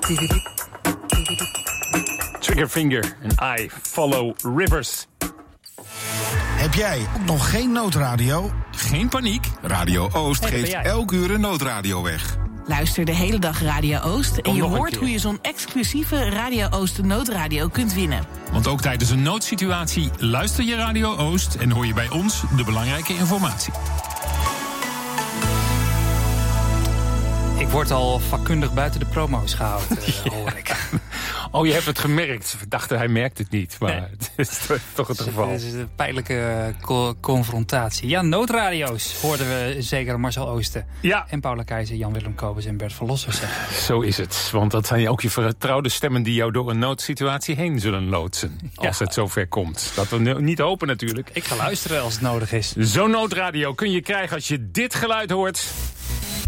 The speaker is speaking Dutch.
Triggerfinger en I Follow Rivers. Heb jij ook nog geen noodradio? Geen paniek. Radio Oost geeft elk uur een noodradio weg. Luister de hele dag Radio Oost en je hoort hoe je zo'n exclusieve Radio Oost noodradio kunt winnen. Want ook tijdens een noodsituatie luister je Radio Oost en hoor je bij ons de belangrijke informatie. Ik word al vakkundig buiten de promo's gehouden, hoor ik. Oh, je hebt het gemerkt. We dachten, hij merkt het niet, maar nee. Het is toch het geval. Het is een pijnlijke confrontatie. Ja, noodradio's hoorden we zeker Marcel Oosten. Ja. En Paula Keizer, Jan-Willem Kobus en Bert van Lossen zeggen. Zo is het, want dat zijn ook je vertrouwde stemmen die jou door een noodsituatie heen zullen loodsen. Ja. Als het zover komt. Dat we niet hopen natuurlijk. Ik ga luisteren als het nodig is. Zo'n noodradio kun je krijgen als je dit geluid hoort.